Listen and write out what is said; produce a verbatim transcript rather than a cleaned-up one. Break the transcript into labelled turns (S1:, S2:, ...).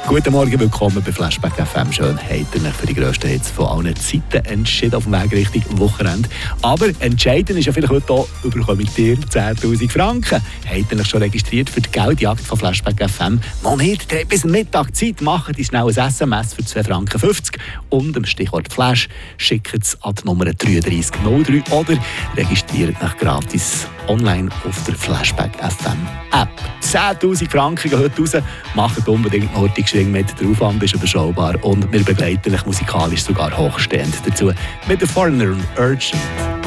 S1: Guten Morgen, willkommen bei Flashback F M. Schön, habt ihr euch für die grössten Hits von allen Zeiten entschieden auf dem Weg Richtung Wochenende. Aber entscheidend ist ja vielleicht heute auch, überkommt ihr zehntausend Franken. Habt ihr euch schon registriert für die Geldjagd von Flashback F M? Noch nicht, ihr habt bis Mittag Zeit, macht die schnell ein S M S für zwei Franken fünfzig und dem Stichwort Flash schickt es an die Nummer drei drei null drei oder registriert euch gratis online auf der Flashback F M App. zehntausend Franken gehen heute raus, macht unbedingt noch die Geschwindigkeit mit. Der Aufwand ist überschaubar und wir begleiten euch musikalisch sogar hochstehend dazu mit der Foreigner und Urgent.